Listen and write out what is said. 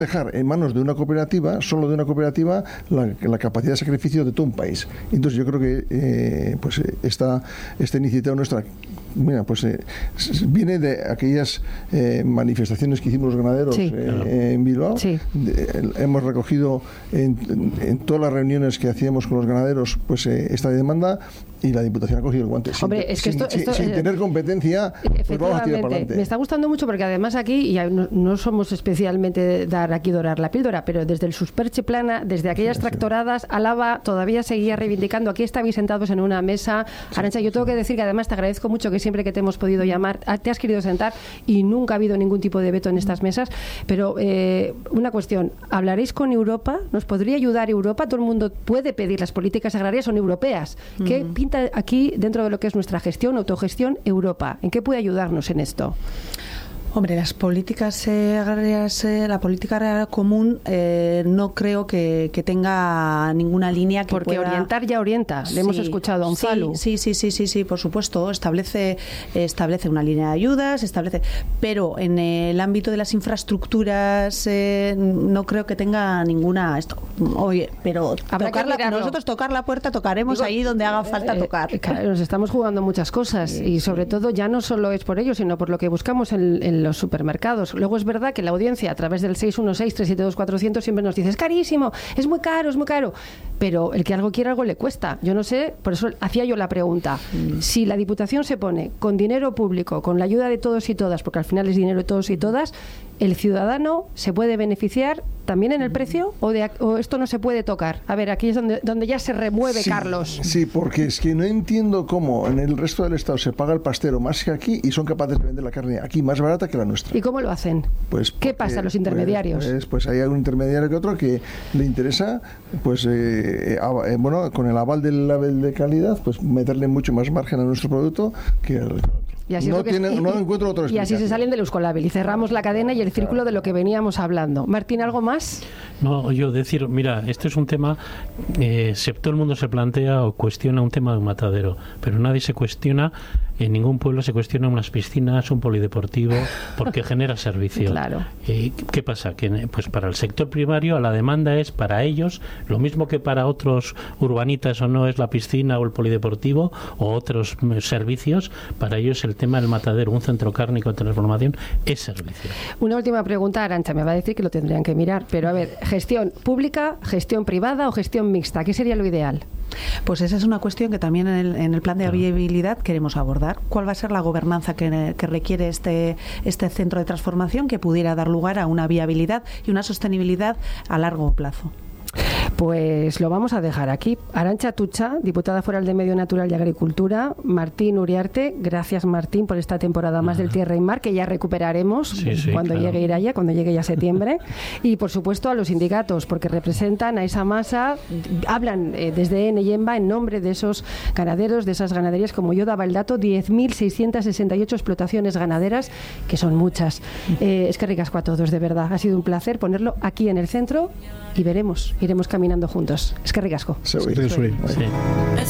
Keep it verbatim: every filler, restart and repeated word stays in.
dejar en manos de una cooperativa, solo de una cooperativa, la, la capacidad de sacrificio de todo un país. Entonces yo creo que eh, pues esta, esta iniciativa nuestra, mira, pues eh, viene de aquellas eh, manifestaciones que hicimos los ganaderos sí, eh, claro. en Bilbao. Sí. De, hemos recogido en, en, en todas las reuniones que hacíamos con los ganaderos pues eh, esta demanda. Y la Diputación ha cogido el guante. Hombre, sin, es que esto, sin, esto, sin eh, tener competencia, pues vamos a tirar para adelante. Me está gustando mucho porque además aquí, y no, no somos especialmente dar aquí dorar la píldora, pero desde el Susperche Plana, desde aquellas sí, tractoradas, sí. Álava todavía seguía reivindicando. Aquí estabais sentados en una mesa. Sí, Arantxa, yo tengo sí. que decir que además te agradezco mucho que siempre que te hemos podido llamar, te has querido sentar y nunca ha habido ningún tipo de veto en estas mesas. Pero eh, una cuestión, ¿hablaréis con Europa? ¿Nos podría ayudar Europa? Todo el mundo puede pedir, las políticas agrarias son europeas. Mm. ¿Qué pinta aquí dentro dentro de lo que es nuestra gestión, autogestión, Europa? ¿En qué puede ayudarnos en esto? Hombre, las políticas eh, agrarias, eh, la política agraria común eh, no creo que, que tenga ninguna línea que Porque pueda... orientar ya orienta, le sí, hemos escuchado a un sí, Falu. Sí, sí, sí, sí, sí, por supuesto, establece establece una línea de ayudas, establece, pero en el ámbito de las infraestructuras eh, no creo que tenga ninguna... Esto, oye, pero tocar la, nosotros tocar la puerta tocaremos Digo, ahí donde haga falta eh, tocar. Eh, claro, nos estamos jugando muchas cosas sí, y sobre sí. todo ya no solo es por ello, sino por lo que buscamos en, en los supermercados. Luego es verdad que la audiencia a través del seis uno seis, tres siete dos, cuatro cero cero siempre nos dice es carísimo, es muy caro, es muy caro, pero el que algo quiere algo le cuesta. Yo no sé, por eso hacía yo la pregunta. Mm. Si la Diputación se pone con dinero público, con la ayuda de todos y todas, porque al final es dinero de todos y todas, ¿el ciudadano se puede beneficiar también en el precio o, de, o esto no se puede tocar? A ver, aquí es donde, donde ya se remueve, sí, Carlos. Sí, porque es que no entiendo cómo en el resto del Estado se paga el pastero más que aquí y son capaces de vender la carne aquí más barata que la nuestra. ¿Y cómo lo hacen? Pues porque, ¿Qué pasa, los intermediarios? Pues, pues hay algún intermediario que otro que le interesa, pues eh, eh, bueno, con el aval del label de calidad, pues meterle mucho más margen a nuestro producto que al otro. Y así, no, que tiene, es, no encuentro otra y así se salen del Euskolabel y cerramos la cadena y el círculo de lo que veníamos hablando. Martín, ¿algo más? No, yo decir, mira, este es un tema, eh, se, todo el mundo se plantea o cuestiona un tema de un matadero, pero nadie se cuestiona, en ningún pueblo se cuestiona unas piscinas, un polideportivo, porque genera servicio. Claro. Eh, ¿Qué pasa? Que pues para el sector primario la demanda es para ellos, lo mismo que para otros urbanitas o no es la piscina o el polideportivo o otros servicios, para ellos el tema del matadero, un centro cárnico de transformación, es servicio. Una última pregunta, Arantxa, me va a decir que lo tendrían que mirar, pero a ver, gestión pública, gestión privada o gestión mixta, ¿qué sería lo ideal? Pues esa es una cuestión que también en el, en el plan de claro. viabilidad queremos abordar. ¿Cuál va a ser la gobernanza que, que requiere este, este centro de transformación que pudiera dar lugar a una viabilidad y una sostenibilidad a largo plazo? Pues lo vamos a dejar aquí. Arantxa Atutxa, diputada foral de Medio Natural y Agricultura. Martín Uriarte, gracias Martín por esta temporada más del Tierra y Mar, que ya recuperaremos sí, sí, cuando claro. llegue Iraya, cuando llegue ya septiembre. Y por supuesto a los sindicatos, porque representan a esa masa, hablan eh, desde Ene y Emba en nombre de esos ganaderos, de esas ganaderías, como yo daba el dato, diez mil seiscientas sesenta y ocho explotaciones ganaderas, que son muchas. Eh, es que ricasco a todos, de verdad. Ha sido un placer ponerlo aquí en el centro y veremos, iremos caminando juntos. Es que ricasco. Sí, sí, sí. Sí.